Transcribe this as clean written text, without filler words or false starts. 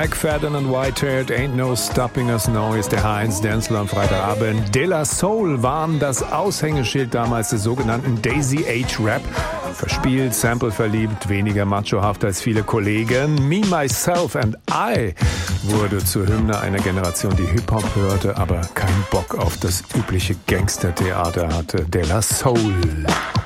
McFadden und Whitehead, Ain't No Stopping Us Now ist der H1 Dancefloor am Freitagabend. De La Soul waren das Aushängeschild damals des sogenannten Daisy Age Rap. Verspielt, sampleverliebt, weniger machohaft als viele Kollegen. Me, Myself and I wurde zur Hymne einer Generation, die Hip-Hop hörte, aber keinen Bock auf das übliche Gangstertheater hatte. De La Soul.